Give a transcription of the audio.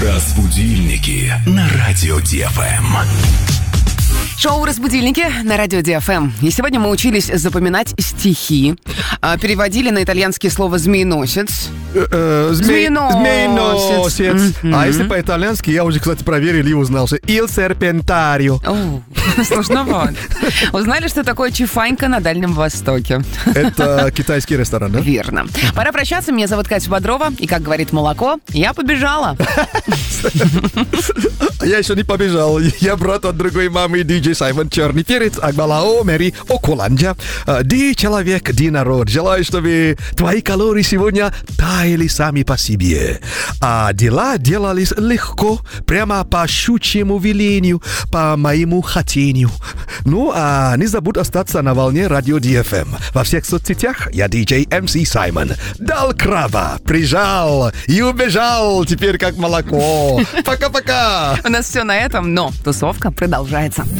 Разбудильники на радио ДФМ. Шоу «Разбудильники» на радио ДФМ. И сегодня мы учились запоминать стихи. Переводили на итальянский слово «змееносец». Змееносец. А если по-итальянски, я уже, кстати, проверил и узнал, что «il serpentario». Сложновато. Узнали, что такое чифанька на Дальнем Востоке. Это китайский ресторан, да? Верно. Пора прощаться. Меня зовут Катя Бодрова. И, как говорит молоко, я побежала. Я еще не побежал. Я брат от другой мамы, диджей Саймон Черный Перец, Акбалао, Мэри Окуланджа. Ди человек, ди народ. Желаю, чтобы твои калории сегодня таяли сами по себе. А дела делались легко, прямо по щучьему велению, по моему хотению. Ну, а не забудь остаться на волне радио DFM. Во всех соцсетях я диджей МС Саймон. Дал краба, прижал и убежал, теперь как молоко. Пока-пока. У нас все на этом, но тусовка продолжается.